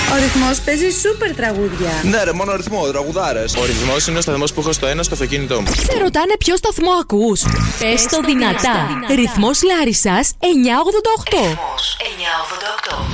Ο Ρυθμός παίζει σούπερ τραγούδια. Ναι, ρε, μόνο ρυθμό, τραγουδάρες. Ο Ρυθμός είναι ο σταθμός που έχω στο ένα στο αυτοκίνητό μου. Σε ρωτάνε ποιο σταθμό ακούς. Πες το δυνατά. Ρυθμός Λάρισσας 988. Ρυθμός 988.